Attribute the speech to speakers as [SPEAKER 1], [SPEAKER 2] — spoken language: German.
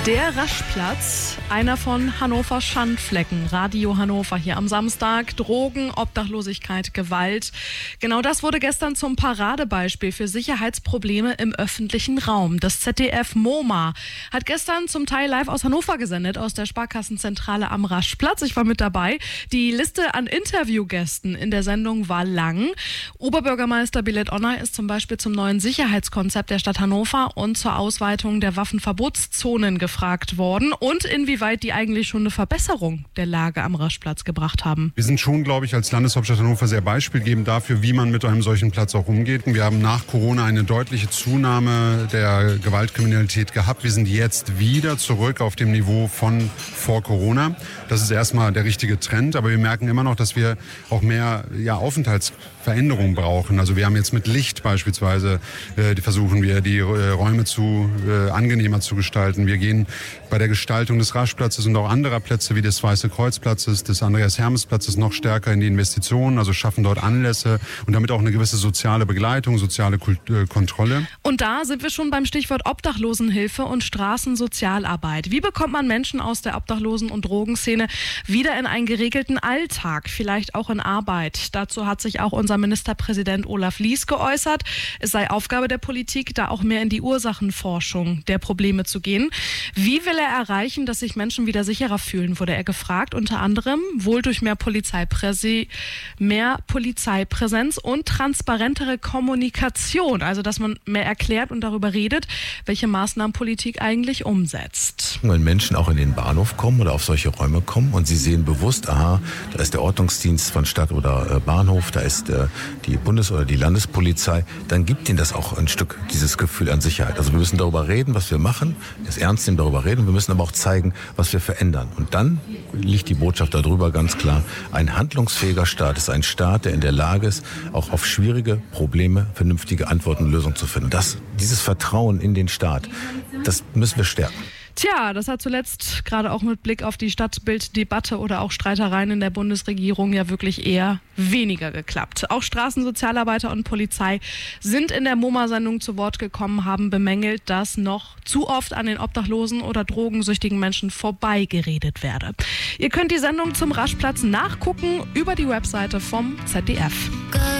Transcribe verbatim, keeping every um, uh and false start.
[SPEAKER 1] Der Raschplatz, einer von Hannovers Schandflecken. Radio Hannover hier am Samstag. Drogen, Obdachlosigkeit, Gewalt. Genau das wurde gestern zum Paradebeispiel für Sicherheitsprobleme im öffentlichen Raum. Das Z D F MoMA hat gestern zum Teil live aus Hannover gesendet, aus der Sparkassenzentrale am Raschplatz. Ich war mit dabei. Die Liste an Interviewgästen in der Sendung war lang. Oberbürgermeister Bilet Onay ist zum Beispiel zum neuen Sicherheitskonzept der Stadt Hannover und zur Ausweitung der Waffenverbotszonen gefragt worden und inwieweit die eigentlich schon eine Verbesserung der Lage am Raschplatz gebracht haben.
[SPEAKER 2] Wir sind schon, glaube ich, als Landeshauptstadt Hannover sehr beispielgebend dafür, wie man mit einem solchen Platz auch umgeht. Wir haben nach Corona eine deutliche Zunahme der Gewaltkriminalität gehabt. Wir sind jetzt wieder zurück auf dem Niveau von vor Corona. Das ist erstmal der richtige Trend, aber wir merken immer noch, dass wir auch mehr ja, Aufenthaltsveränderungen brauchen. Also wir haben jetzt mit Licht beispielsweise, äh, versuchen wir die äh, Räume zu äh, angenehmer zu gestalten. Wir gehen bei der Gestaltung des Raschplatzes und auch anderer Plätze wie des Weiße Kreuzplatzes, des Andreas-Hermes-Platzes noch stärker in die Investitionen, also schaffen dort Anlässe und damit auch eine gewisse soziale Begleitung, soziale Kult- äh, Kontrolle.
[SPEAKER 1] Und da sind wir schon beim Stichwort Obdachlosenhilfe und Straßensozialarbeit. Wie bekommt man Menschen aus der Obdachlosen- und Drogenszene wieder in einen geregelten Alltag, vielleicht auch in Arbeit? Dazu hat sich auch unser Ministerpräsident Olaf Lies geäußert. Es sei Aufgabe der Politik, da auch mehr in die Ursachenforschung der Probleme zu gehen. Wie will er erreichen, dass sich Menschen wieder sicherer fühlen, wurde er gefragt. Unter anderem wohl durch mehr Polizeipräse, mehr Polizeipräsenz und transparentere Kommunikation. Also, dass man mehr erklärt und darüber redet, welche Maßnahmen Politik eigentlich umsetzt.
[SPEAKER 3] Wenn Menschen auch in den Bahnhof kommen oder auf solche Räume kommen und sie sehen bewusst, aha, da ist der Ordnungsdienst von Stadt oder äh, Bahnhof, da ist äh, die Bundes- oder die Landespolizei, dann gibt ihnen das auch ein Stück, dieses Gefühl an Sicherheit. Also wir müssen darüber reden, was wir machen, das ernst nehmen, darüber reden. Wir müssen aber auch zeigen, was wir verändern. Und dann liegt die Botschaft darüber ganz klar. Ein handlungsfähiger Staat ist ein Staat, der in der Lage ist, auch auf schwierige Probleme vernünftige Antworten und Lösungen zu finden. Das, dieses Vertrauen in den Staat, das müssen wir stärken.
[SPEAKER 1] Tja, das hat zuletzt gerade auch mit Blick auf die Stadtbilddebatte oder auch Streitereien in der Bundesregierung ja wirklich eher weniger geklappt. Auch Straßensozialarbeiter und Polizei sind in der MoMA-Sendung zu Wort gekommen, haben bemängelt, dass noch zu oft an den obdachlosen oder drogensüchtigen Menschen vorbeigeredet werde. Ihr könnt die Sendung zum Raschplatz nachgucken über die Webseite vom Z D F.